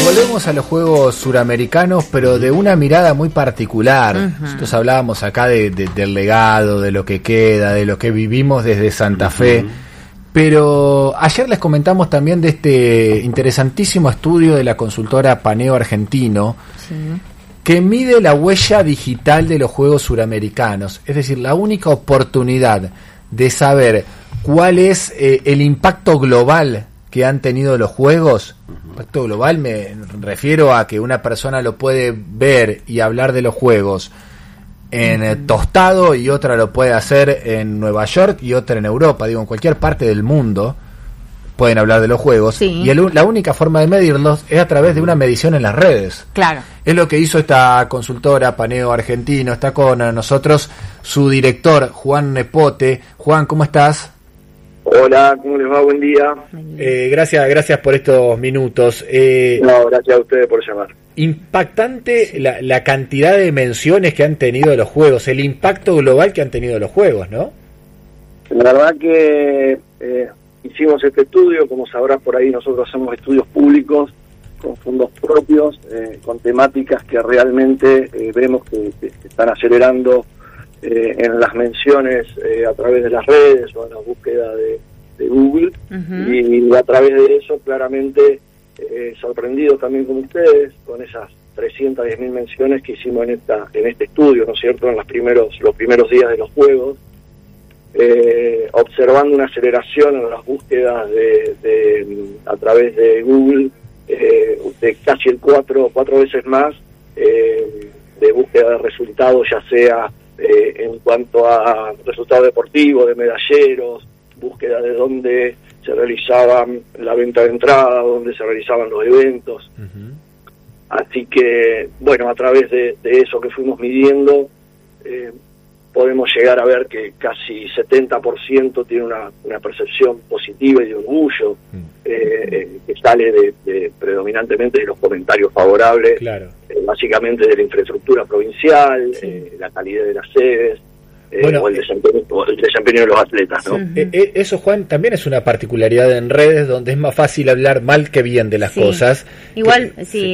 volvemos a los juegos suramericanos, pero de una mirada muy particular. Nosotros hablábamos acá del legado, de lo que queda, de lo que vivimos desde Santa Fe. Pero ayer les comentamos también de este interesantísimo estudio de la consultora Paneo Argentino, que mide la huella digital de los juegos suramericanos. Es decir, la única oportunidad de saber cuál es el impacto global que han tenido los juegos. Impacto global me refiero a que una persona lo puede ver y hablar de los juegos en Tostado y otra lo puede hacer en Nueva York y otra en Europa, digo, en cualquier parte del mundo pueden hablar de los juegos, y la única forma de medirlos es a través de una medición en las redes. Claro. Es lo que hizo esta consultora Paneo Argentino. Está con nosotros su director, Juan Nepote. Juan, ¿cómo estás? Hola, ¿cómo les va? Buen día. Gracias por estos minutos. No, gracias a ustedes por llamar. Impactante la cantidad de menciones que han tenido los juegos, el impacto global que han tenido los juegos, ¿no? La verdad que hicimos este estudio, como sabrás por ahí nosotros hacemos estudios públicos con fondos propios, con temáticas que realmente vemos que están acelerando en las menciones a través de las redes o en la búsqueda de Google, y a través de eso claramente sorprendidos también con ustedes, con esas 310.000 menciones que hicimos en este estudio, ¿no es cierto?, en los primeros días de los juegos, observando una aceleración en las búsquedas a través de Google de casi el cuatro veces más de búsqueda de resultados, ya sea en cuanto a resultados deportivos, de medalleros, búsqueda de dónde se realizaba la venta de entrada, dónde se realizaban los eventos. Así que, bueno, a través de eso que fuimos midiendo, podemos llegar a ver que casi 70% tiene una percepción positiva y de orgullo, que sale predominantemente de los comentarios favorables, básicamente de la infraestructura provincial, la calidad de las sedes, o el desempeño de los atletas, ¿no? Eso, Juan, también es una particularidad en redes, donde es más fácil hablar mal que bien de las cosas. Igual,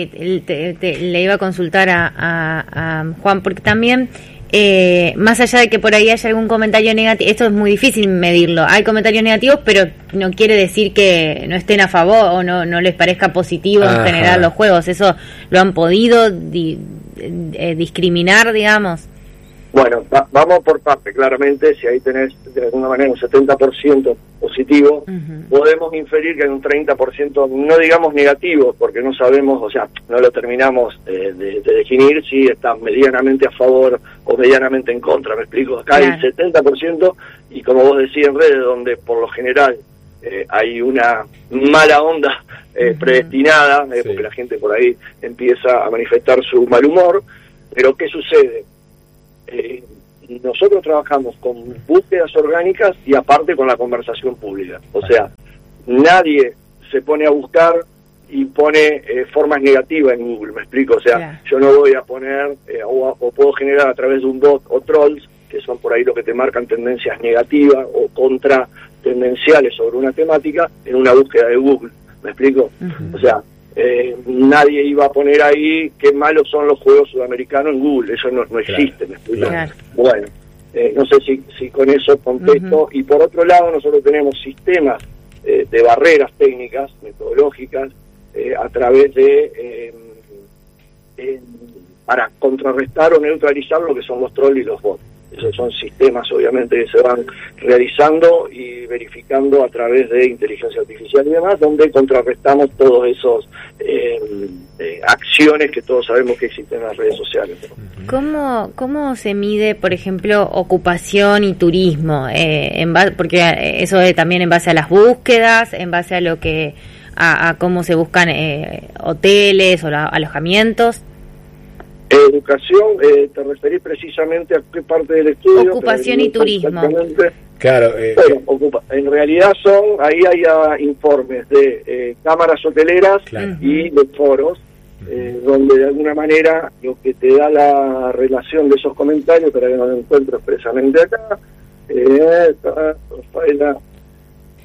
le iba a consultar a Juan, porque también más allá de que por ahí haya algún comentario negativo, esto es muy difícil medirlo. Hay comentarios negativos, pero no quiere decir que no estén a favor o no les parezca positivo en general los juegos. ¿Eso lo han podido discriminar, digamos? Bueno, vamos por parte. Claramente, si ahí tenés de alguna manera un 70% positivo, podemos inferir que hay un 30%, no digamos negativo, porque no sabemos, o sea, no lo terminamos de definir si está medianamente a favor o medianamente en contra, ¿me explico? Acá hay 70%, y como vos decís en redes, donde por lo general hay una mala onda predestinada, porque la gente por ahí empieza a manifestar su mal humor, pero ¿qué sucede? Nosotros trabajamos con búsquedas orgánicas y aparte con la conversación pública. O sea, nadie se pone a buscar y pone formas negativas en Google, ¿me explico? O sea, yo no voy a poner o puedo generar a través de un bot o trolls, que son por ahí lo que te marcan tendencias negativas o contra tendenciales sobre una temática, en una búsqueda de Google, ¿me explico? O sea, nadie iba a poner ahí qué malos son los juegos sudamericanos en Google, eso no existe, ¿me explico? Bueno, no sé si con eso contesto. Y por otro lado, nosotros tenemos sistemas de barreras técnicas, metodológicas, a través para contrarrestar o neutralizar lo que son los trolls y los bots. Esos son sistemas, obviamente, que se van realizando y verificando a través de inteligencia artificial y demás, donde contrarrestamos todos esos acciones que todos sabemos que existen en las redes sociales, ¿no? ¿Cómo se mide, por ejemplo, ocupación y turismo? Porque eso es también en base a las búsquedas, en base a lo que a cómo se buscan hoteles o alojamientos. Educación, te referís precisamente a qué parte del estudio. Ocupación y turismo. Claro. En realidad ahí hay informes de cámaras hoteleras y de foros, donde de alguna manera lo que te da la relación de esos comentarios, para que no lo encuentro expresamente acá,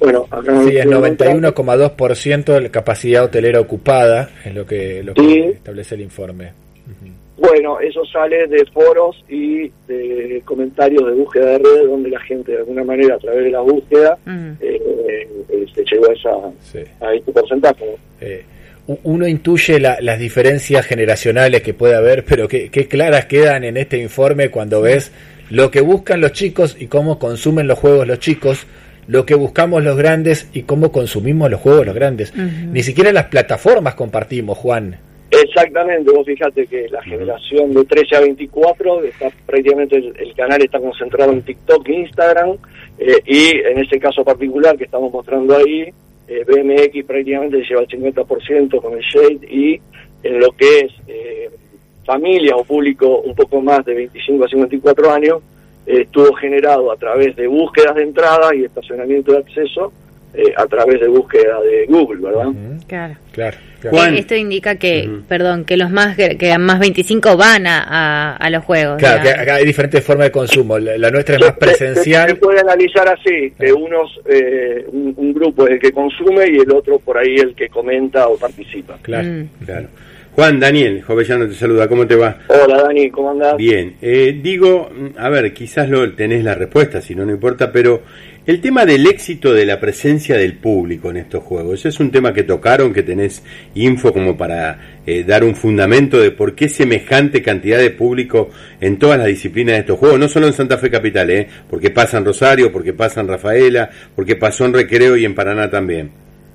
Bueno, acá sí, es 91,2% de capacidad hotelera ocupada, es lo que establece el informe. Bueno, eso sale de foros y de comentarios de búsqueda de redes, donde la gente de alguna manera a través de la búsqueda se llegó a este porcentaje. Uno intuye las diferencias generacionales que puede haber, pero qué claras quedan en este informe cuando ves lo que buscan los chicos y cómo consumen los juegos los chicos, lo que buscamos los grandes y cómo consumimos los juegos los grandes. Ni siquiera las plataformas compartimos, Juan. Exactamente, vos fíjate que la generación de 13 a 24, está prácticamente el canal está concentrado en TikTok e Instagram, y en ese caso particular que estamos mostrando ahí, BMX prácticamente se lleva el 50% con el Shade, y en lo que es familia o público un poco más de 25 a 54 años, estuvo generado a través de búsquedas de entrada y estacionamiento de acceso, a través de búsqueda de Google, ¿verdad? Claro. Juan, esto indica que, que los más 25 van a los juegos. Claro, que acá hay diferentes formas de consumo. La nuestra es más presencial. Se puede analizar así, que un grupo es el que consume y el otro por ahí el que comenta o participa. Claro. Juan, Daniel Jovellano te saluda, ¿cómo te va? Hola Dani, ¿cómo andás? Bien, a ver, quizás tenés la respuesta, si no importa, pero el tema del éxito de la presencia del público en estos juegos, ¿es un tema que tocaron, que tenés info como para dar un fundamento de por qué semejante cantidad de público en todas las disciplinas de estos juegos? No solo en Santa Fe Capital, porque pasa en Rosario, porque pasa en Rafaela, porque pasó en Recreo y en Paraná también.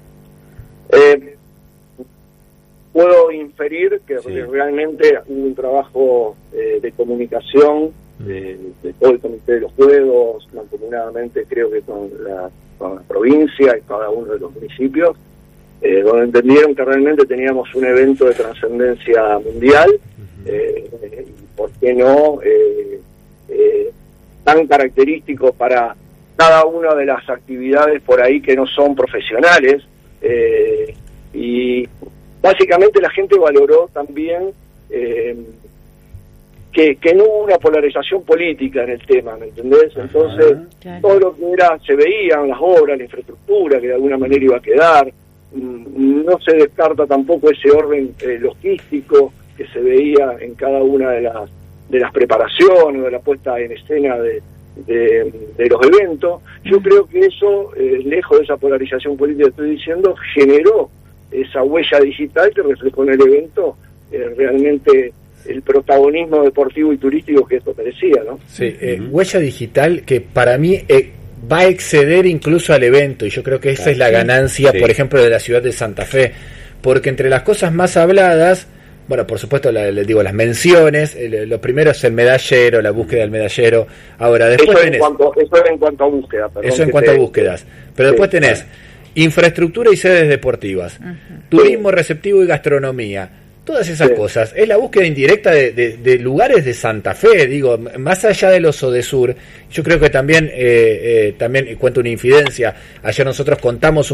Puedo inferir que realmente hubo un trabajo de comunicación de todo el comité de los juegos, mancomunadamente creo que con la provincia y cada uno de los municipios, donde entendieron que realmente teníamos un evento de trascendencia mundial, y por qué no tan característico para cada una de las actividades por ahí que no son profesionales, y básicamente la gente valoró también que no hubo una polarización política en el tema, ¿me entendés? Entonces, todo lo que se veían las obras, la infraestructura, que de alguna manera iba a quedar, no se descarta tampoco ese orden logístico que se veía en cada una de las preparaciones, de la puesta en escena de los eventos. Yo creo que eso, lejos de esa polarización política que estoy diciendo, generó esa huella digital que reflejó en el evento realmente el protagonismo deportivo y turístico que esto merecía, ¿no? Sí, huella digital que para mí va a exceder incluso al evento, y yo creo que esa es la ganancia, por ejemplo, de la ciudad de Santa Fe, porque entre las cosas más habladas, bueno, por supuesto, les digo, las menciones, lo primero es el medallero, la búsqueda del medallero. Ahora, después eso en cuanto a búsqueda, perdón. Eso en cuanto a búsquedas. Pero después tenés infraestructura y sedes deportivas, turismo receptivo y gastronomía. Todas esas cosas. Es la búsqueda indirecta de lugares de Santa Fe, digo, más allá del Osodesur. Yo creo que también cuento una infidencia. Ayer nosotros contamos